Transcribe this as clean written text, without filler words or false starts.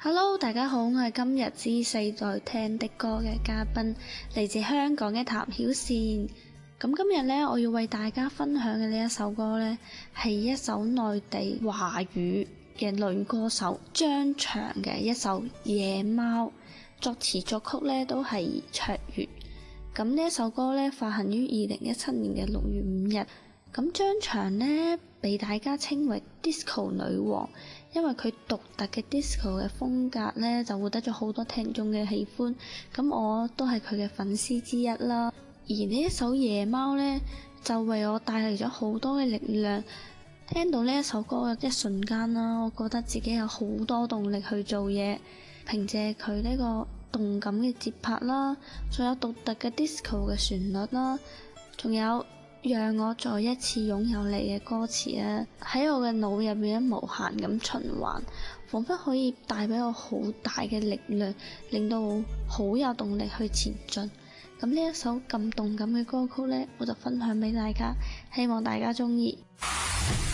Hello，大家好，我係今日之四在聽的歌嘅嘉賓，嚟自香港嘅譚曉倩。咁今日呢，我要為大家分享嘅呢一首歌呢，係一首內地華語嘅女歌手張翔嘅一首《野貓》，作詞作曲呢都係卓越。咁呢一首歌呢，發行於2017年嘅6月5日。咁張翔呢，被大家稱為 Disco 女王，因為佢獨特嘅 Disco 嘅風格呢，就獲得咗好多聽眾嘅喜歡。咁我都係佢嘅粉絲之一啦。而呢一首《野貓》呢，就為我帶嚟咗好多嘅力量。聽到呢一首歌嘅一瞬間啦，我覺得自己有好多動力去做嘢。憑借佢呢個動感嘅節拍啦，仲有獨特嘅 Disco 嘅旋律啦，仲有讓我再一次擁有你嘅歌詞啊，喺我嘅腦入面無限咁循環，彷彿可以帶俾我好大嘅力量，令到我好有動力去前進。咁呢一首咁動感嘅歌曲呢，我就分享俾大家，希望大家鍾意。